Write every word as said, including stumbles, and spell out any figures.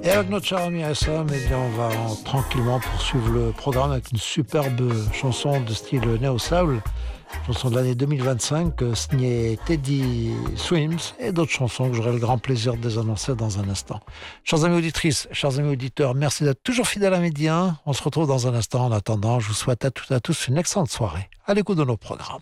Et avec notre cher ami S M, eh bien, on va en- tranquillement poursuivre le programme avec une superbe chanson de style néo-soul, chanson de l'année deux mille vingt-cinq, euh, signée Teddy Swims, et d'autres chansons que j'aurai le grand plaisir de les annoncer dans un instant. Chers amis auditrices, chers amis auditeurs, merci d'être toujours fidèles à Midi un. On se retrouve dans un instant. En attendant, je vous souhaite à toutes et à tous une excellente soirée à l'écoute de nos programmes.